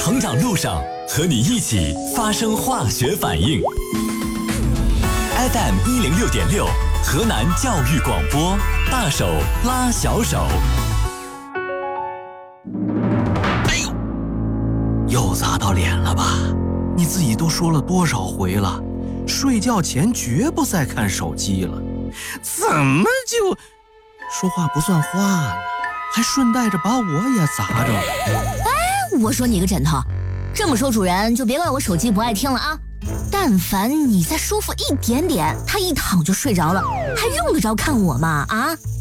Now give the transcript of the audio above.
成长路上，和你一起发生化学反应。FM106.6，河南教育广播，大手拉小手。 哎呦，又砸到脸了吧？你自己都说了多少回了，睡觉前绝不再看手机了，怎么就说话不算话呢？还顺带着把我也砸着了。 哎，我说你个枕头，这么说主人就别怪我手机不爱听了啊。但凡你再舒服一点点，他一躺就睡着了，还用得着看我吗？啊？